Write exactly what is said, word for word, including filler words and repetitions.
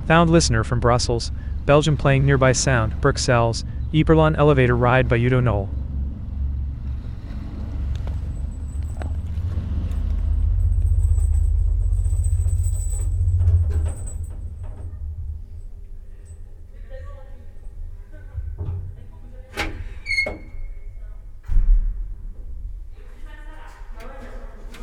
Found listener from Brussels, Belgium playing nearby sound, Bruxelles, Yperlon elevator ride by Udo Knoll.